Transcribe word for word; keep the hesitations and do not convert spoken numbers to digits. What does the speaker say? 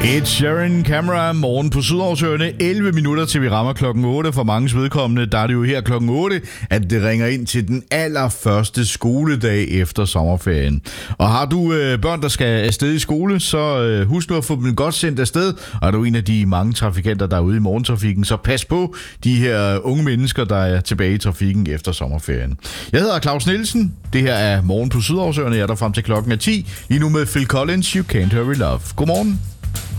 Ed Sheeran, Camera, morgen på Sydhavsøerne. elleve minutter til vi rammer klokken otte. For manges vedkommende, der er det jo her klokken otte, at det ringer ind til den allerførste skoledag efter sommerferien. Og har du øh, børn, der skal afsted i skole, så øh, husk nu at få dem godt sendt afsted. Og er du en af de mange trafikanter, der er ude i morgentrafikken, så pas på de her unge mennesker, der er tilbage i trafikken efter sommerferien. Jeg hedder Claus Nielsen. Det her er morgen på Sydhavsøerne. Jeg er der frem til klokken er ti. Lige nu med Phil Collins, You Can't Hurry Love. Godmorgen.